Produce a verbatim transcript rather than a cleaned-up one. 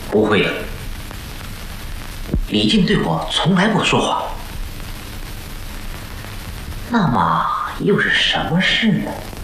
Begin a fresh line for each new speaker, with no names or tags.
不会的，李靖对我从来不说谎。那么又是什么事呢？